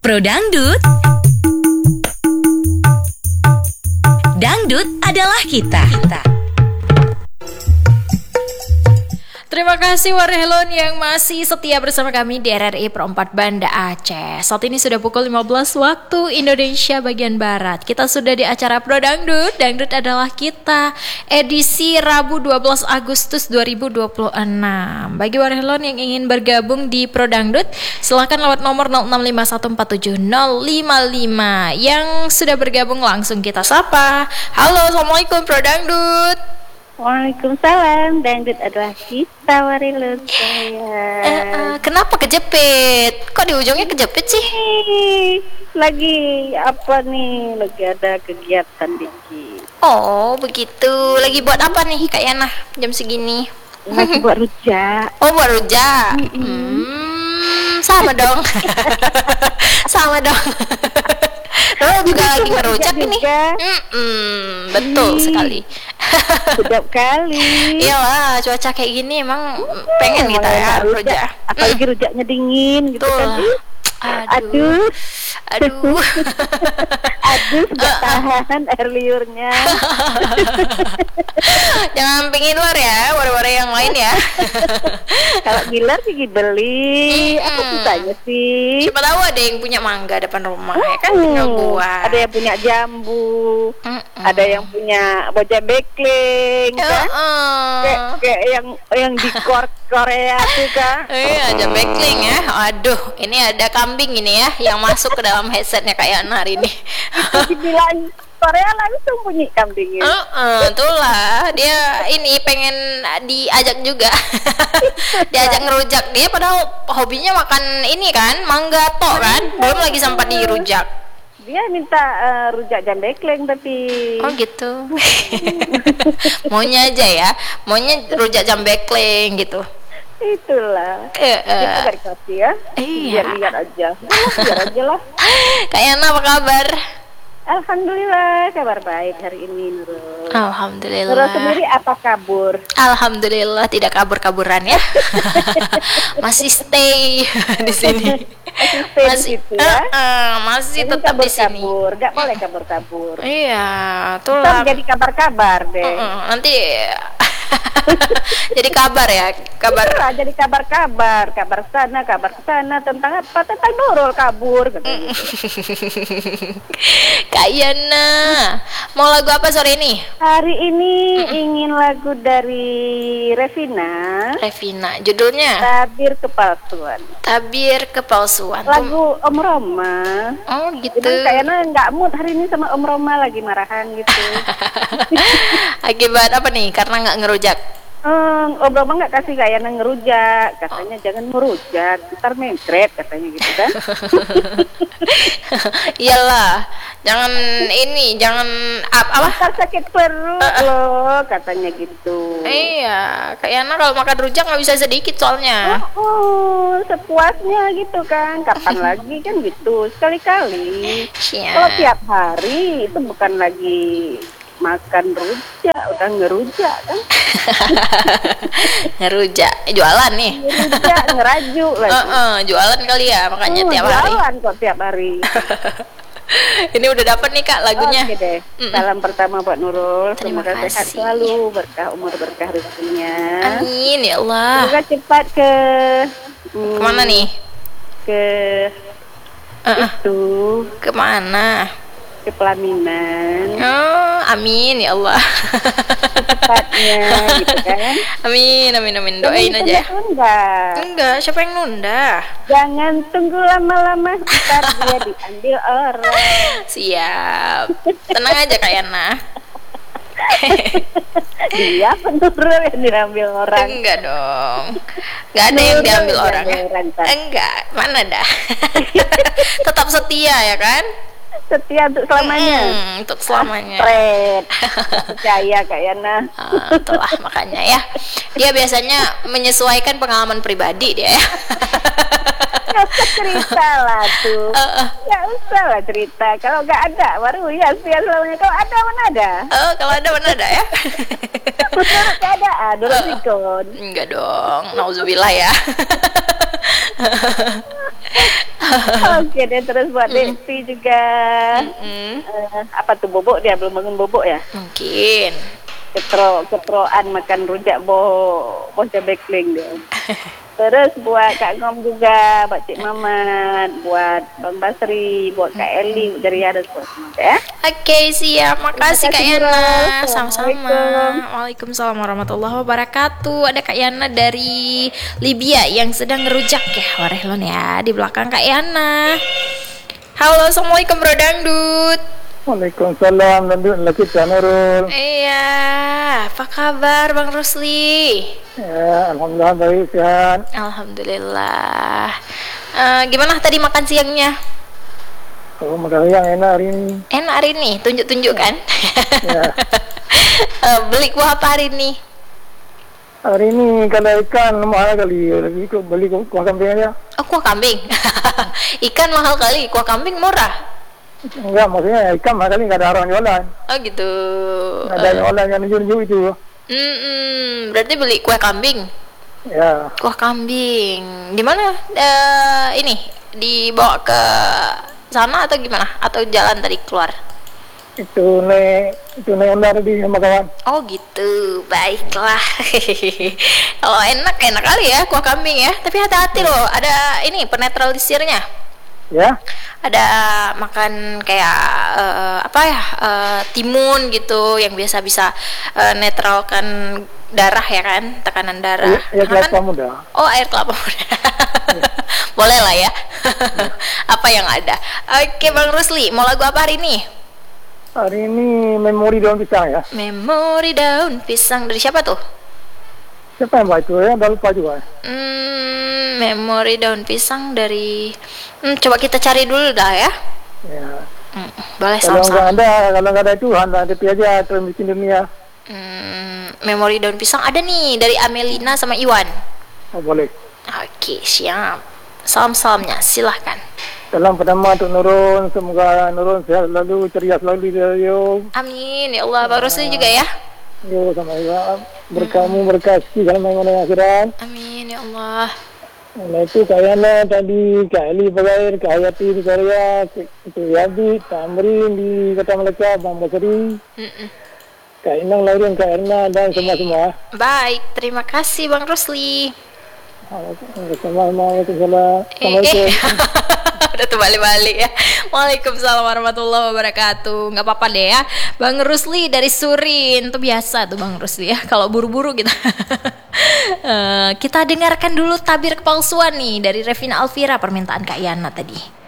Pro Dangdut. Dangdut adalah kita. Terima kasih Warhelon yang masih setia bersama kami di RRI Pro 4 Banda Aceh. Saat ini sudah pukul 15 waktu Indonesia bagian Barat. Kita sudah di acara Pro Dangdut. Dangdut adalah kita, edisi Rabu 12 Agustus 2026. Bagi Warhelon yang ingin bergabung di Pro Dangdut, silakan lewat nomor 0651470555. Yang sudah bergabung langsung kita sapa. Halo, Assalamualaikum Pro Dangdut. Waalaikumsalam, dangdut adalah kita, Warilun saya. Kenapa kejepit? Kok di ujungnya kejepit sih? Lagi apa nih? Lagi ada kegiatan dikit. Oh begitu. Lagi buat apa nih Kak Yana jam segini? Lagi buat rujak. Oh buat rujak. Sama dong. Sama dong. Lo juga lagi ngerujak ini. Betul sekali. Sedap kali. Iyalah, cuaca kayak gini emang pengen kita ya rujak. Apalagi rujaknya dingin gitu kan. Aduh, gak tahan air liurnya. Jangan pengen luar ya, war-war yang lain ya. Kalau gilar sih beli. Apa susahnya sih? Siapa tahu ada yang punya mangga depan rumah ya kan, tinggal buah. Ada yang punya jambu, ada yang punya boja bekling, kan? Kayak yang di Korea tuh kan? Iya, boja bekling ya. Aduh, ini ada kambing ini ya yang masuk ke dalam headsetnya Kak Yana hari ini. Dibilang Korea langsung bunyi kambingnya. Itulah dia ini pengen diajak juga. Diajak ngerujak dia, padahal hobinya makan ini kan, mangga tok kan, belum lagi sempat dirujak. Dia minta rujak jambekleng tapi. Oh gitu. Maunya aja ya, maunya rujak jambekleng gitu. Itulah. Kita gak dikasih ya. Biar aja. Biar aja lah. Kak Yana apa kabar? Alhamdulillah, kabar baik hari ini, Nurul. Alhamdulillah. Nurul sendiri apa kabur? Alhamdulillah tidak kabur-kaburan ya. Masih stay di sini. Masih gitu ya. Masih tetap di sini. Gak boleh kabur-kabur. Iya, tuh lah. Jadi kabar-kabar deh. Nanti jadi kabar ya, kabar. Jadi kabar kabar sana tentang apa? Tentang Nurul kabur. Kak Yana, mau lagu apa sore ini? Hari ini ingin lagu dari Revina. Judulnya? Tabir kepalsuan. Lagu Om Roma. Oh gitu. Kayaknya nggak mood hari ini sama Om Roma, lagi marahan gitu. Akibat apa nih? Karena nggak ngerujak. Om Roma nggak kasih Kayana ngerujak, katanya jangan ngerujak, ntar mencret katanya gitu kan. Iyalah, jangan apa? Ntar sakit perut loh, katanya gitu. Iya, Kayana kalau makan rujak nggak bisa sedikit soalnya. Sepuasnya gitu kan, kapan lagi kan gitu, sekali-kali. Kalau tiap hari itu bukan lagi makan rujak, udah ngerujak kan. Ngerujak, jualan nih. Ngerujak, ngeraju lagi. Jualan kali ya, makanya tiap hari. Jualan kok tiap hari. Ini udah dapat nih Kak lagunya. Oke deh. Salam pertama buat Nurul. Semoga sehat selalu, berkah umur, berkah rezekinya. Amin ya Allah. Semoga cepat ke kemana nih? Itu. Kemana? Ke pelaminan. Amin ya Allah. Cepatnya gitu kan. Amin. Doain aja. Enggak, siapa yang nunda? Jangan tunggu lama-lama, ntar dia diambil orang. Siap. Tenang aja Kak Yana. Dia Nurul yang diambil orang. Enggak dong. Enggak ada yang diambil orang ya. Enggak, mana dah. Tetap setia ya kan? Setia untuk selamanya. Untuk selamanya. Percaya Kak Yana. Itulah makanya ya. Dia biasanya menyesuaikan pengalaman pribadi dia ya. Gak usah cerita lah tuh. Gak usah lah cerita. Kalau gak ada baru ya setia selamanya. Kalau ada mana ada. Kalau ada mana ada ya. Menurut keadaan, menurut sikon. Enggak dong, nauzubillah ya. Oke deh, terus buat Desi juga. Apa tuh bobok dia belum bangun bobok ya? Mungkin. Ketroan makan rujak boh cabai kling dia. Terus buat Kak Ngom juga, buat Cik Mamat, buat Bang Basri, buat Kak Eli dari ada semua ya. Oke, siap. Makasih Kak Terima kasih, Yana. Nurul. Sama-sama. Assalamualaikum. Waalaikumsalam warahmatullahi wabarakatuh. Ada Kak Yana dari Libya yang sedang ngerujak ya, Warehlon ya, di belakang Kak Yana. Halo, assalamualaikum Bro Dangdut. Waalaikumsalam dan lagi Nurul. Iya, apa kabar Bang Rusli? Ya, alhamdulillah baik sehat. Alhamdulillah. Gimana tadi makan siangnya? Oh, makan yang enak hari ini. Enak hari ini, tunjuk-tunjuk kan? Ya. Beli kuah apa hari ini? Hari ini kalau ikan mahal kali, lagi ikut beli kuah kambing aja. Oh, kuah kambing. Ikan mahal kali, kuah kambing murah. Enggak, maksudnya ikan mahal kali nggak ada orang jualan. Oh gitu. Nggak ada jualan yang nunjuk itu. Berarti beli kue kambing. Ya, Kuah kambing. Di mana? Ini dibawa ke sana atau gimana? Atau jalan tadi keluar? itu naik onda tadi sama kawan. Oh gitu, baiklah. Kalau enak kali ya kuah kambing ya. Tapi hati-hati loh, ada ini penetralisirnya. Ya, Ada makan kayak timun gitu yang biasa bisa netralkan darah ya kan, tekanan darah. ya Karena kelapa muda. Oh, air kelapa muda. Boleh lah ya. Apa yang ada? Oke, Bang Rusli, mau lagu apa hari ini? Hari ini memori daun pisang ya. Memori daun pisang dari siapa tuh? Siapa yang baca itu ya? Udah lupa juga. Memori daun pisang dari coba kita cari dulu dah ya. Ya. Boleh Kalau sama-sama. nggak ada Tuhan, hati aja termiskin dunia. Memori daun pisang ada nih dari Amelina sama Iwan. Oh, boleh. Oke, siap. Salam-salamnya silahkan. Salam pertama untuk Nurul, semoga Nurul sehat selalu, ceria selalu di radio. Amin ya Allah. Bang Rusli juga ya. Yo sama juga berkamu berkasih dalam mengenai akhirat. Amin ya Allah. Nah itu kayaknya tadi Kak Eli Bagair, Kak Hayati di Korea, itu Yadi, Tamrin di Kota Melaka, Bang Basri, Kak Inang Laurin, Kak Erna dan semua. Baik, terima kasih Bang Rusli. Waalaikumsalam. Udah tuh balik-balik ya. Waalaikumsalam warahmatullahi wabarakatuh. Nggak apa-apa deh ya. Bang Rusli dari Surin. Itu biasa tuh Bang Rusli ya. Kalau buru-buru kita. Kita dengarkan dulu tabir kepalsuan nih dari Revina Alvira, permintaan Kak Yana tadi.